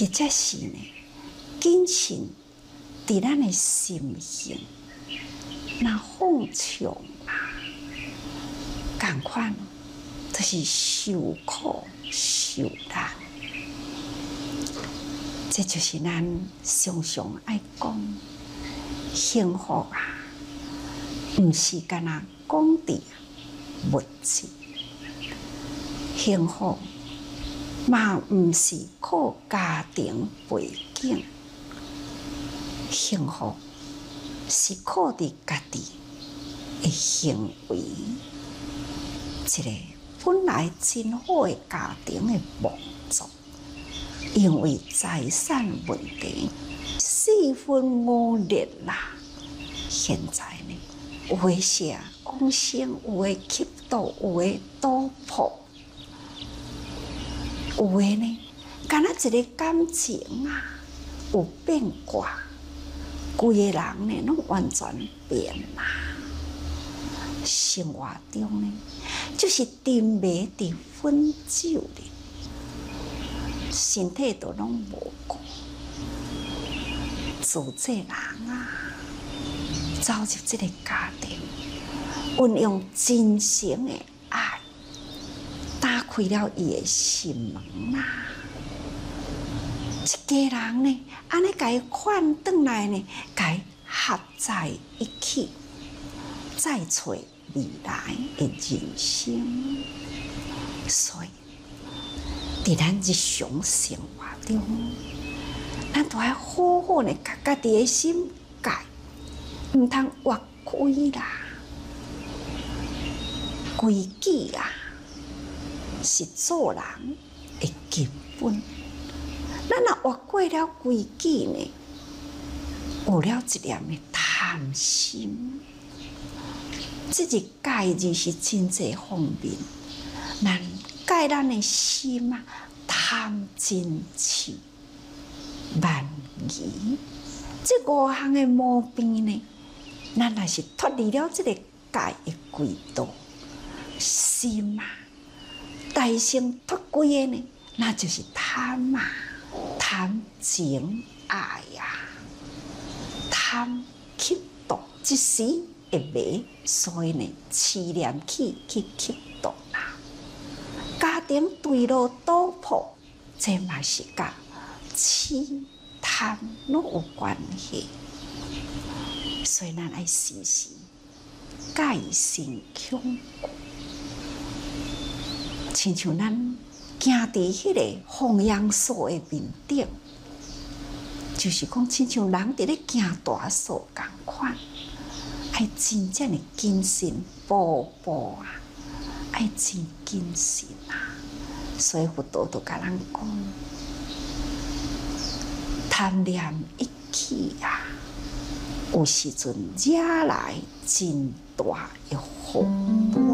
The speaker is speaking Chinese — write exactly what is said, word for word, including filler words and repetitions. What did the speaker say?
或者是呢，谨慎伫咱的心性，那放松啊，共款，就是受苦受难。这就是咱常常爱讲幸福啊，毋是干那讲伫物质，幸福嘛毋是靠家庭背景，幸福是靠伫家己的行为，一个本来真好的家庭的帮助。因为财产问题，四分五裂啦。现在呢，有的是往生，有的吸毒，有的赌博，有的呢，敢若一个感情啊有变卦，规个人呢拢完全变啦。生活中呢，就是沉迷伫饮酒里。身体都拢无顾，自这人啊，走入这个家庭，运用真诚的爱，打开了伊的心门啊！一家人呢，安尼甲伊劝转来呢，甲伊合在一起，再找未来的人生，所以。伫咱日常生活中，咱都要好好的甲家己的心改，毋通越规啦、规矩啊，是做人的基本。咱若越过了规矩呢，有了一点的贪心，这个戒字是真济方面，咱。改咱的心啊，贪嗔痴慢疑，这五项的毛病呢，咱若是脱离了这个戒的轨道，心啊，大成脱归的呢，那就是贪啊，贪情爱呀、啊，贪吸毒，一时会迷，所以呢，痴念起去吸毒啦。家庭对路倒破，这嘛是甲痴贪拢有关系，所以咱爱时时戒心恐惧，亲像咱行伫迄个弘扬所的面顶，就是讲，亲像人伫咧行大树共款，爱真正的谨慎，步步啊。爱真谨慎啊！所以佛陀都甲咱讲，贪念一起啊，有时阵惹来真大的祸。